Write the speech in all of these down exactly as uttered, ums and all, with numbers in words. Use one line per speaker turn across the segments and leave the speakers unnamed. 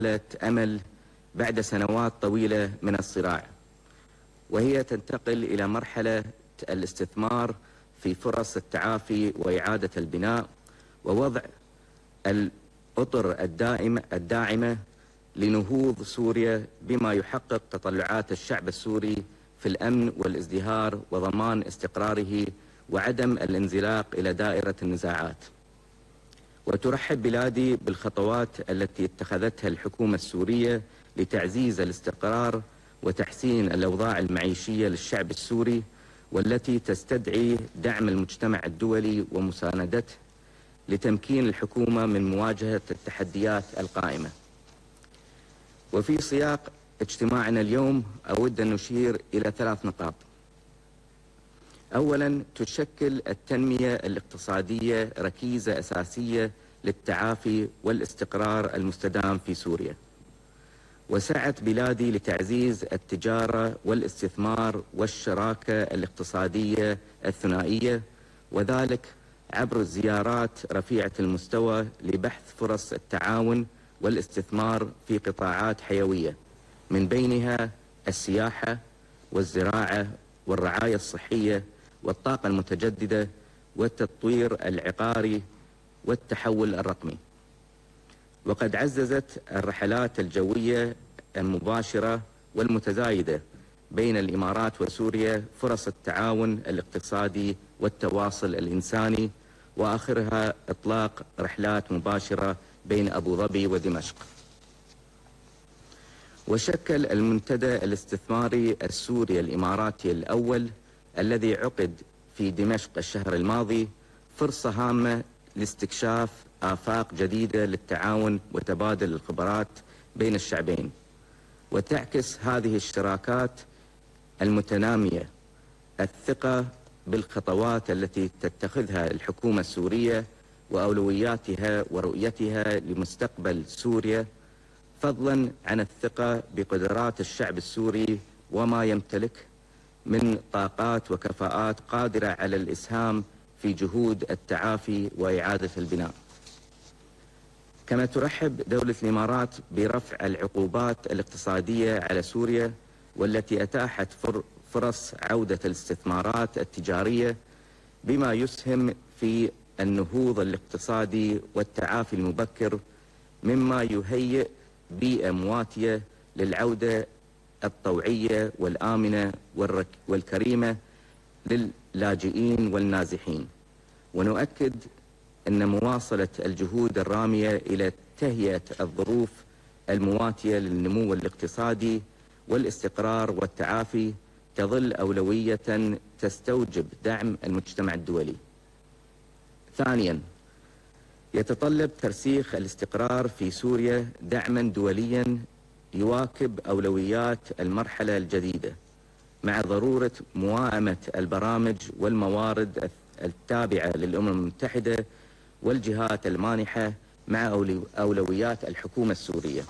أمل بعد سنوات طويلة من الصراع، وهي تنتقل إلى مرحلة الاستثمار في فرص التعافي وإعادة البناء ووضع الأطر الدائمة الداعمة لنهوض سوريا بما يحقق تطلعات الشعب السوري في الأمن والازدهار وضمان استقراره وعدم الانزلاق إلى دائرة النزاعات. وترحب بلادي بالخطوات التي اتخذتها الحكومة السورية لتعزيز الاستقرار وتحسين الأوضاع المعيشية للشعب السوري، والتي تستدعي دعم المجتمع الدولي ومساندته لتمكين الحكومة من مواجهة التحديات القائمة. وفي سياق اجتماعنا اليوم أود أن نشير إلى ثلاث نقاط. أولاً، تشكل التنمية الاقتصادية ركيزة أساسية للتعافي والاستقرار المستدام في سوريا، وسعت بلادي لتعزيز التجارة والاستثمار والشراكة الاقتصادية الثنائية، وذلك عبر الزيارات رفيعة المستوى لبحث فرص التعاون والاستثمار في قطاعات حيوية، من بينها السياحة والزراعة والرعاية الصحية والطاقة المتجددة والتطوير العقاري والتحول الرقمي. وقد عززت الرحلات الجوية المباشرة والمتزايدة بين الإمارات وسوريا فرص التعاون الاقتصادي والتواصل الإنساني، وآخرها إطلاق رحلات مباشرة بين أبو ظبي ودمشق. وشكل المنتدى الاستثماري السوري الإماراتي الأول الذي عقد في دمشق الشهر الماضي فرصة هامة لاستكشاف آفاق جديدة للتعاون وتبادل الخبرات بين الشعبين، وتعكس هذه الشراكات المتنامية الثقة بالخطوات التي تتخذها الحكومة السورية وأولوياتها ورؤيتها لمستقبل سوريا، فضلا عن الثقة بقدرات الشعب السوري وما يمتلك من طاقات وكفاءات قادرة على الإسهام في جهود التعافي وإعادة البناء. كما ترحب دولة الإمارات برفع العقوبات الاقتصادية على سوريا، والتي أتاحت فرص عودة الاستثمارات التجارية بما يسهم في النهوض الاقتصادي والتعافي المبكر، مما يهيئ بيئة مواتية للعودة الطوعية والآمنة والكريمة للاجئين والنازحين. ونؤكد أن مواصلة الجهود الرامية إلى تهيئة الظروف المواتية للنمو الاقتصادي والاستقرار والتعافي تظل أولوية تستوجب دعم المجتمع الدولي. ثانياً، يتطلب ترسيخ الاستقرار في سوريا دعماً دولياً يواكب أولويات المرحلة الجديدة، مع ضرورة موائمة البرامج والموارد التابعة للأمم المتحدة والجهات المانحة مع أولويات الحكومة السورية.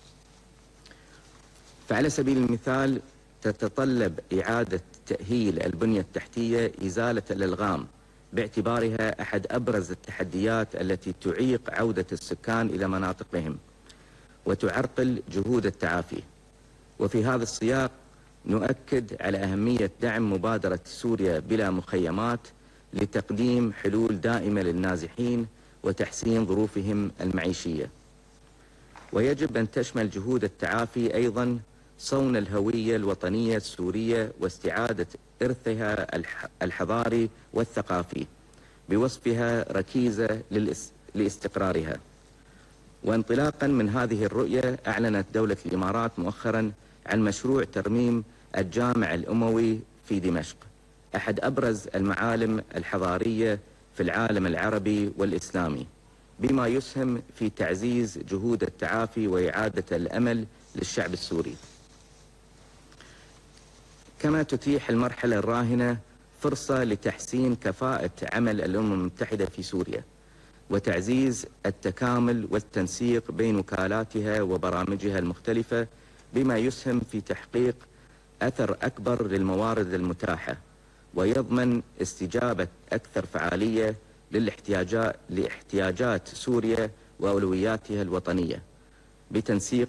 فعلى سبيل المثال، تتطلب إعادة تأهيل البنية التحتية إزالة الألغام، باعتبارها أحد أبرز التحديات التي تعيق عودة السكان إلى مناطقهم وتعرقل جهود التعافي. وفي هذا السياق نؤكد على أهمية دعم مبادرة سوريا بلا مخيمات لتقديم حلول دائمة للنازحين وتحسين ظروفهم المعيشية. ويجب أن تشمل جهود التعافي أيضا صون الهوية الوطنية السورية واستعادة إرثها الحضاري والثقافي بوصفها ركيزة لاستقرارها. وانطلاقا من هذه الرؤية، أعلنت دولة الإمارات مؤخرا عن مشروع ترميم الجامع الأموي في دمشق، أحد أبرز المعالم الحضارية في العالم العربي والإسلامي، بما يسهم في تعزيز جهود التعافي وإعادة الأمل للشعب السوري. كما تتيح المرحلة الراهنة فرصة لتحسين كفاءة عمل الأمم المتحدة في سوريا وتعزيز التكامل والتنسيق بين وكالاتها وبرامجها المختلفة، بما يسهم في تحقيق أثر أكبر للموارد المتاحة ويضمن استجابة أكثر فعالية للاحتياجات لاحتياجات سوريا وأولوياتها الوطنية، بتنسيق